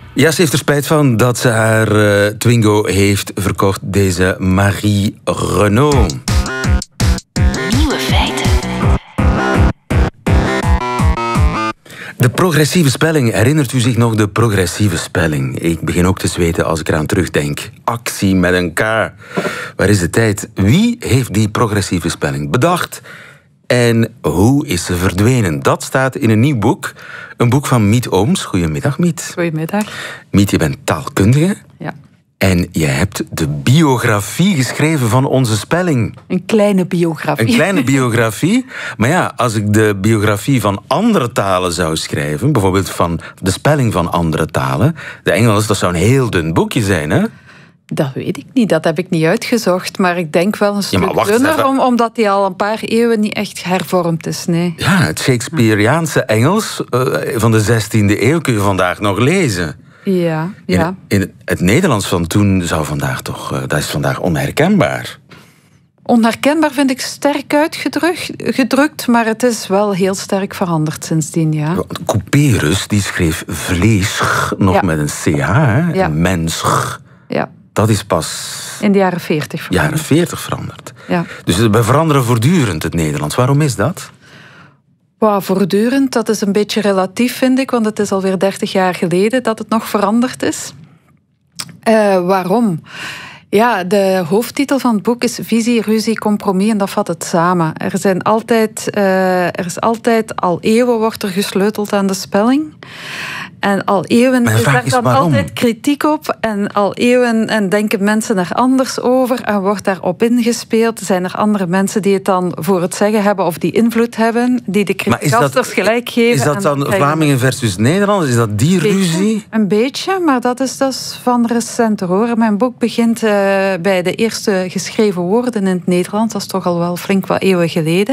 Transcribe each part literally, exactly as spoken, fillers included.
Ja, ze heeft er spijt van dat ze haar uh, Twingo heeft verkocht, deze Marie Renaud. Nieuwe feiten. De progressieve spelling. Herinnert u zich nog de progressieve spelling? Ik begin ook te zweten als ik eraan terugdenk. Actie met een K. Waar is de tijd? Wie heeft die progressieve spelling bedacht? En hoe is ze verdwenen? Dat staat in een nieuw boek. Een boek van Miet Ooms. Goedemiddag, Miet. Goedemiddag. Miet, je bent taalkundige. Ja. En je hebt de biografie geschreven van onze spelling. Een kleine biografie. Een kleine biografie. Maar ja, als ik de biografie van andere talen zou schrijven, bijvoorbeeld van de spelling van andere talen, de Engels, dat zou een heel dun boekje zijn, hè? Dat weet ik niet, dat heb ik niet uitgezocht. Maar ik denk wel een stuk ja, dunner, om, omdat die al een paar eeuwen niet echt hervormd is. Nee. Ja, het Shakespeareaanse Engels uh, van de zestiende eeuw kun je vandaag nog lezen. Ja, ja. In, in het Nederlands van toen zou vandaag toch, uh, dat is vandaag onherkenbaar. Onherkenbaar vind ik sterk uitgedrukt, maar het is wel heel sterk veranderd sindsdien, ja. Couperus, die schreef vlees nog ja. met een ch, hè? Ja. Mens. Ja. Dat is pas in de jaren veertig veranderd. Jaren veertig veranderd. Ja. Dus we veranderen voortdurend het Nederlands. Waarom is dat? Wow, voortdurend, dat is een beetje relatief, vind ik, want het is alweer dertig jaar geleden dat het nog veranderd is. Uh, waarom? Ja, de hoofdtitel van het boek is Visie, Ruzie, Compromis en dat vat het samen. Er zijn altijd, uh, er is altijd, al eeuwen wordt er gesleuteld aan de spelling. En al eeuwen is daar dan waarom? altijd kritiek op. En al eeuwen en denken mensen er anders over. En wordt daarop ingespeeld. Zijn er andere mensen die het dan voor het zeggen hebben of die invloed hebben. Die de kritiekasters gelijk geven. Is dat dan Vlamingen versus Nederland? Is dat die beetje, ruzie? Een beetje, maar dat is, dat is van recenter hoor. Mijn boek begint uh, bij de eerste geschreven woorden in het Nederlands. Dat is toch al wel flink wat eeuwen geleden.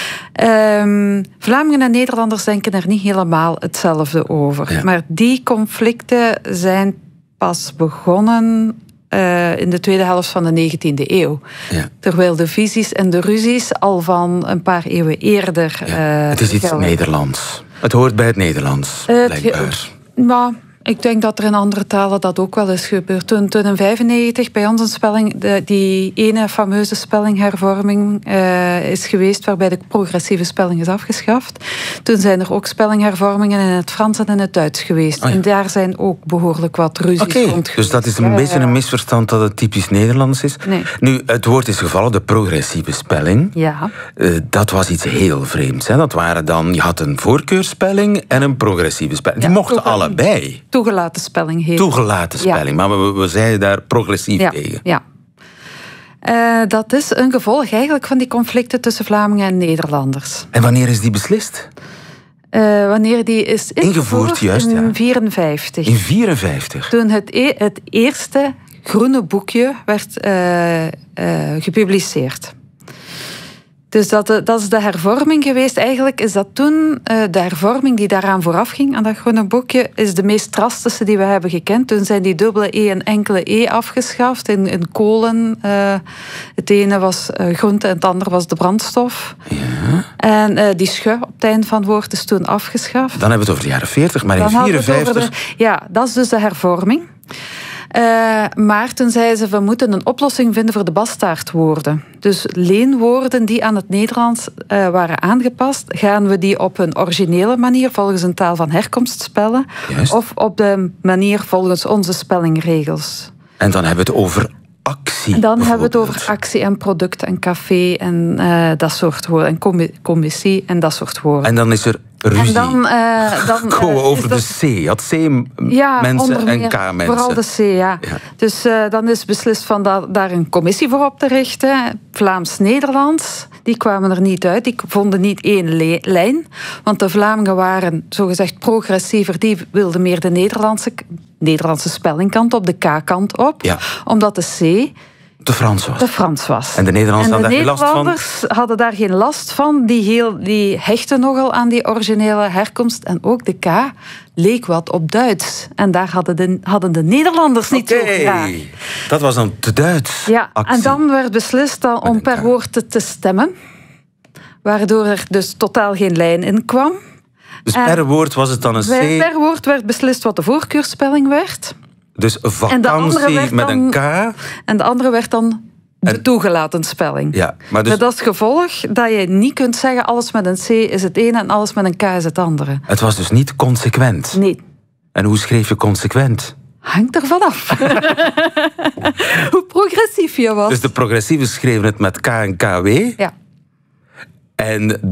Um, Vlamingen en Nederlanders denken er niet helemaal hetzelfde over. Ja. Maar die conflicten zijn pas begonnen uh, in de tweede helft van de negentiende eeuw. Ja. Terwijl de visies en de ruzies al van een paar eeuwen eerder... Ja. Uh, het is iets gelden. Nederlands. Het hoort bij het Nederlands, uh, blijkbaar. Maar ik denk dat er in andere talen dat ook wel is gebeurd. Toen, toen in vijfennegentig bij ons een spelling, de, die ene fameuze spellinghervorming uh, is geweest, waarbij de progressieve spelling is afgeschaft. Toen zijn er ook spellinghervormingen in het Frans en in het Duits geweest. Oh ja. En daar zijn ook behoorlijk wat ruzies okay, rond geweest. Dus dat is een ja, beetje een misverstand dat het typisch Nederlands is. Nee. Nu, het woord is gevallen, de progressieve spelling. Ja. Uh, dat was iets heel vreemds. Hè? Dat waren dan, je had een voorkeurspelling en een progressieve spelling. Die ja, mochten allebei. Toegelaten spelling heet. Toegelaten spelling, ja. Maar we, we zeiden daar progressief ja, tegen. Ja. Uh, dat is een gevolg eigenlijk van die conflicten tussen Vlamingen en Nederlanders. En wanneer is die beslist? Uh, wanneer die is ingevoerd, ingevoerd juist, in ja. vierenvijftig. In vierenvijftig? Toen het, e- het eerste groene boekje werd uh, uh, gepubliceerd. Dus dat, dat is de hervorming geweest. Eigenlijk is dat toen uh, de hervorming die daaraan vooraf ging, aan dat groene boekje, is de meest drastische die we hebben gekend. Toen zijn die dubbele E en enkele E afgeschaft in, in kolen. Uh, het ene was uh, groente en het andere was de brandstof. Ja. En uh, die sche op het eind van het woord is toen afgeschaft. Dan hebben we het over de jaren veertig, maar Dan in vierenvijftig... De, ja, dat is dus de hervorming. Uh, maar toen zeiden ze, we moeten een oplossing vinden voor de bastaardwoorden. Dus leenwoorden die aan het Nederlands uh, waren aangepast, gaan we die op hun originele manier, volgens een taal van herkomst, spellen? Juist. Of op de manier volgens onze spellingregels? En dan hebben we het over actie. En dan hebben we het over actie en product en café en uh, dat soort woorden. En commissie en dat soort woorden. En dan is er ruzie. En dan, uh, dan komen we uh, over dat... de C. Je had C-mensen ja, en K-mensen. Vooral de C, ja. ja. Dus uh, dan is beslist van da- daar een commissie voor op te richten. Vlaams-Nederlands. Die kwamen er niet uit. Die vonden niet één le- lijn. Want de Vlamingen waren zogezegd progressiever. Die wilden meer de Nederlandse, Nederlandse spellingkant op, de K-kant op. Ja. Omdat de C... De Frans was. De Frans was. En de Nederlanders en de hadden daar geen last van? Nederlanders hadden daar geen last van. Die, heel, die hechten nogal aan die originele herkomst. En ook de K leek wat op Duits. En daar hadden de, hadden de Nederlanders niet okay. zo graag. Dat was dan te Duits. Ja, actie. En dan werd beslist dan om per woord te stemmen. Waardoor er dus totaal geen lijn in kwam. Dus En per woord was het dan een C. Per woord werd beslist wat de voorkeursspelling werd. Dus En de andere vakantie werd met dan- een K. En de andere werd dan de En- toegelaten spelling. Ja, maar dus Met als gevolg dat je niet kunt zeggen alles met een C is het ene en alles met een K is het andere. het was dus niet consequent. Nee, En hoe schreef je consequent? hangt ervan af. Hoe progressief je was. Dus de progressieven schreven het met K en K W. Ja. En de,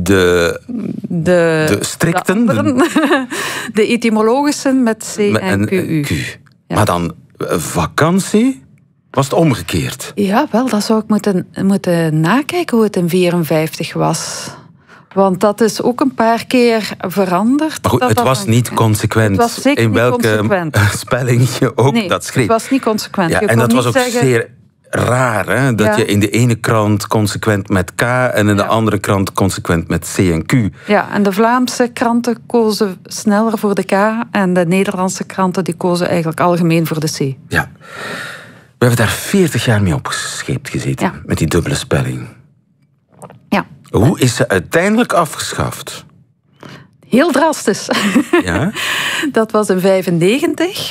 De, de strikten, de, anderen, de etymologische met C met en een Q U. Q. Maar dan eh, vakantie was het omgekeerd. Ja, wel, dat zou ik moeten, moeten nakijken hoe het in vierenvijftig was. Want dat is ook een paar keer veranderd. Maar goed, Dat het dat was een- niet consequent. Het was zeker in niet welke consequent. spelling je ook Nee, dat schreef. het was niet consequent. Ja, Je en kon dat was niet ook zeggen- zeer raar, hè? Dat Ja. je in de ene krant consequent met K en in de Ja. andere krant consequent met C en Q. Ja, en de Vlaamse kranten kozen sneller voor de K en de Nederlandse kranten die kozen eigenlijk algemeen voor de C. Ja. We hebben daar veertig jaar mee opgescheept gezeten, Ja. met die dubbele spelling. Ja, Hoe is ze uiteindelijk afgeschaft? heel drastisch. Ja? Dat was in vijfennegentig.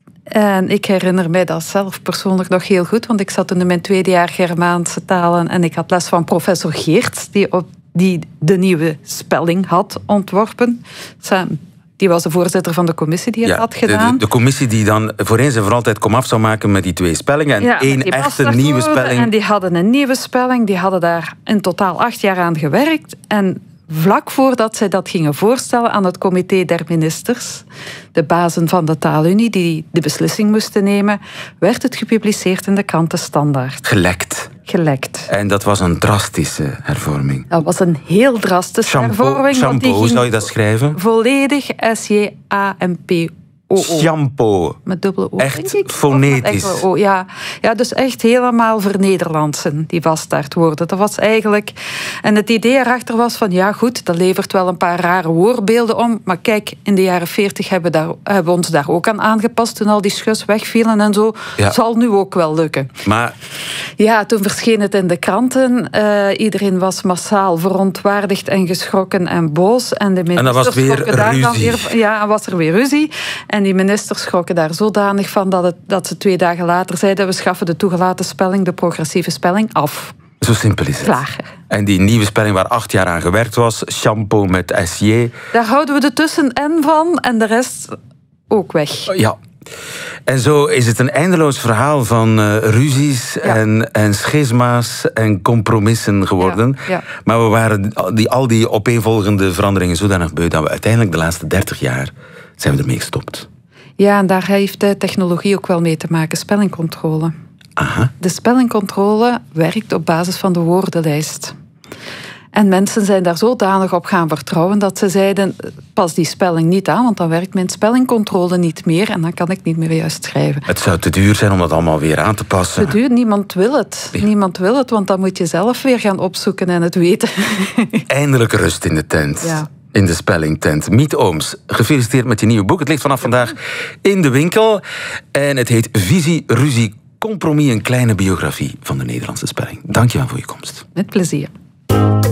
En ik herinner mij dat zelf persoonlijk nog heel goed, want ik zat toen in mijn tweede jaar Germaanse talen en ik had les van professor Geerts, die, op, die de nieuwe spelling had ontworpen. Sam, die was de voorzitter van de commissie die het Ja, had de, gedaan. de, de commissie die dan voor eens en voor altijd komaf zou maken met die twee spellingen. En Ja, één die echte bastardwoorden. nieuwe spelling. En die hadden een nieuwe spelling. Die hadden daar in totaal acht jaar aan gewerkt. En vlak voordat zij dat gingen voorstellen aan het comité der ministers, de bazen van de taalunie die de beslissing moesten nemen, werd het gepubliceerd in de kranten Standaard. Gelekt. Gelekt. En dat was een drastische hervorming. Dat was een heel drastische Shampoo, hervorming. want shampoo die hoe ging zou je dat schrijven? volledig S J A M P O O. Shampoo. Met dubbele O, Echt denk ik. Of met fonetisch. enkele O, ja. ja, dus echt helemaal vernederlandsen, die vaststaartwoorden. Dat was eigenlijk... En het idee erachter was van, ja goed, dat levert wel een paar rare woordbeelden om, maar kijk, in de jaren veertig hebben, daar, hebben we ons daar ook aan aangepast toen al die schus wegvielen en zo. Ja. Zal nu ook wel lukken. Maar Ja, toen verscheen het in de kranten. Uh, iedereen was massaal verontwaardigd en geschrokken en boos. En, de En dan was het weer schrokken daar dan ruzie. weer- ja, en was er weer ruzie. En die ministers schrokken daar zodanig van dat, het, dat ze twee dagen later zeiden: we schaffen de toegelaten spelling, de progressieve spelling, af. zo simpel is het. Klaar. En die nieuwe spelling waar acht jaar aan gewerkt was, shampoo met S J. Daar houden we de tussen-en van en de rest ook weg. Ja. En zo is het een eindeloos verhaal van uh, ruzies Ja. en, en schisma's en compromissen geworden. Ja, ja. Maar we waren die, al die opeenvolgende veranderingen zodanig beu dat we uiteindelijk de laatste dertig jaar zijn we ermee gestopt. Ja, en daar heeft de technologie ook wel mee te maken, spellingcontrole. Aha. De spellingcontrole werkt op basis van de woordenlijst. En mensen zijn daar zodanig op gaan vertrouwen dat ze zeiden: pas die spelling niet aan, want dan werkt mijn spellingcontrole niet meer en dan kan ik niet meer juist schrijven. Het zou te duur zijn om dat allemaal weer aan te passen. Te duur, niemand wil het. Ja. Niemand wil het, want dan moet je zelf weer gaan opzoeken en het weten. Eindelijk rust in de tent. Ja. In de spellingtent. Miet Ooms, gefeliciteerd met je nieuwe boek. Het ligt vanaf vandaag in de winkel. En het heet Visie, Ruzie, Compromis. Een kleine biografie van de Nederlandse spelling. Dank je wel voor je komst. Met plezier.